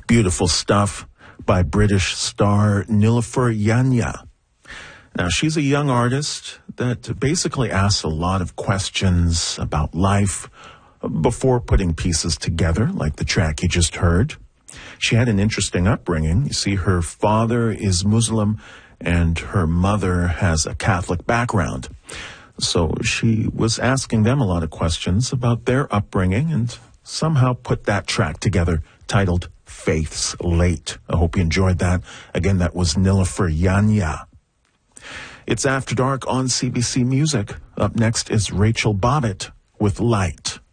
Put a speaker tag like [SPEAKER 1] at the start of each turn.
[SPEAKER 1] Beautiful stuff by British star Nilüfer Yanya. Now, she's a young artist that basically asks a lot of questions about life before putting pieces together, like the track you just heard. She had an interesting upbringing. You see, her father is Muslim and her mother has a Catholic background. So she was asking them a lot of questions about their upbringing and somehow put that track together titled Faith's Late. I hope you enjoyed that. Again, that was Nilüfer Yanya. It's After Dark on CBC Music. Up next is Rachel Bobbitt with Light.